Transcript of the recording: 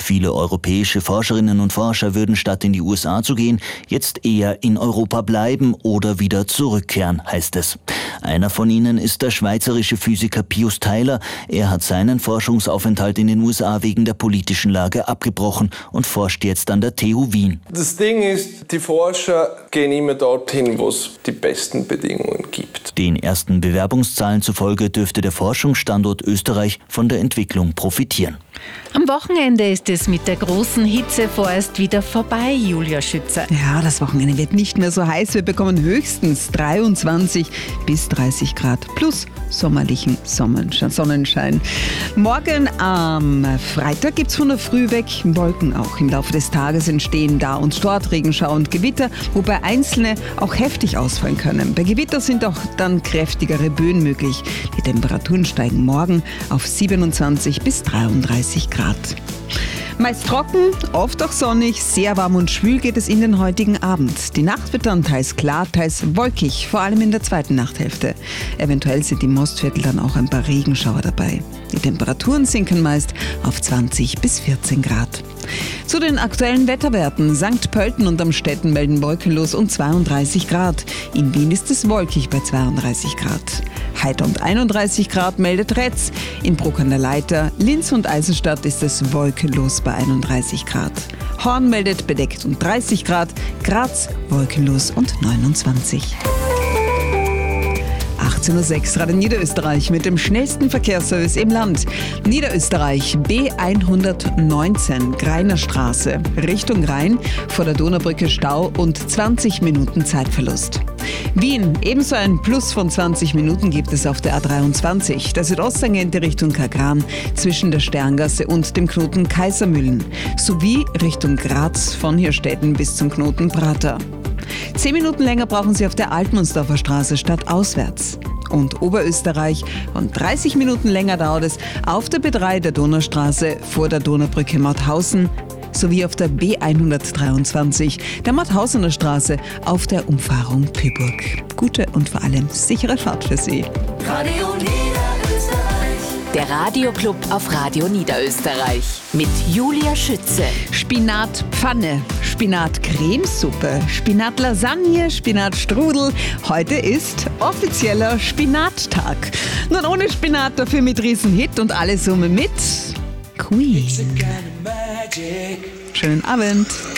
Viele europäische Forscherinnen und Forscher würden statt in die USA zu gehen, jetzt eher in Europa bleiben oder wieder zurückkehren, heißt es. Einer von ihnen ist der schweizerische Physiker Pius Tyler. Er hat seinen Forschungsaufenthalt in den USA wegen der politischen Lage abgebrochen und forscht jetzt an der TU Wien. Das Ding ist, die Forscher gehen immer dorthin, wo es die besten Bedingungen gibt. Den ersten Bewerbungszahlen zufolge dürfte der Forschungsstandort Österreich von der Entwicklung profitieren. Am Wochenende ist es mit der großen Hitze vorerst wieder vorbei, Julia Schütze. Ja, das Wochenende wird nicht mehr so heiß. Wir bekommen höchstens 23 bis 30 Grad plus sommerlichen Sonnenschein. Morgen am Freitag gibt es von der Früh weg Wolken auch. Im Laufe des Tages entstehen da und dort Regenschauer und Gewitter, wobei einzelne auch heftig ausfallen können. Bei Gewitter sind auch dann kräftigere Böen möglich. Die Temperaturen steigen morgen auf 27 bis 33 Grad. Meist trocken, oft auch sonnig, sehr warm und schwül geht es in den heutigen Abend. Die Nacht wird dann teils klar, teils wolkig, vor allem in der zweiten Nachthälfte. Eventuell sind im Mostviertel dann auch ein paar Regenschauer dabei. Die Temperaturen sinken meist auf 20 bis 14 Grad. Zu den aktuellen Wetterwerten. St. Pölten und Amstetten melden wolkenlos und 32 Grad. In Wien ist es wolkig bei 32 Grad. Heid und 31 Grad meldet Retz. In Bruck an der Leiter, Linz und Eisenstadt ist es wolkenlos bei 31 Grad. Horn meldet bedeckt und 30 Grad. Graz wolkenlos und 29. 18.06 Uhr Radio Niederösterreich mit dem schnellsten Verkehrsservice im Land. Niederösterreich B119 Greiner Straße Richtung Rhein, vor der Donaubrücke Stau und 20 Minuten Zeitverlust. Wien, ebenso ein Plus von 20 Minuten gibt es auf der A23, der südosttangente Richtung Kagran zwischen der Sterngasse und dem Knoten Kaisermühlen, sowie Richtung Graz von Hirstetten bis zum Knoten Prater. 10 Minuten länger brauchen Sie auf der Altmundsdorfer Straße stadtauswärts. Und Oberösterreich und 30 Minuten länger dauert es auf der B3 der Donaustraße vor der Donaubrücke Mauthausen sowie auf der B123 der Mauthausener Straße auf der Umfahrung Pyburg. Gute und vor allem sichere Fahrt für Sie. Radio Niederösterreich. Der Radioclub auf Radio Niederösterreich mit Julia Schütze. Spinatpfanne, Spinatcremesuppe, Spinatlasagne, Spinatstrudel. Heute ist offizieller Spinattag. Nun ohne Spinat, dafür mit Riesenhit und alle Summe mit Queen. Schönen Abend.